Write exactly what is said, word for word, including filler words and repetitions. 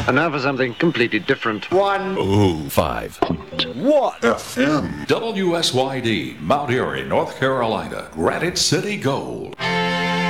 And now for something completely different. One. Ooh, five. What? F M. W S Y D, Mount Airy, North Carolina. Granite City Gold.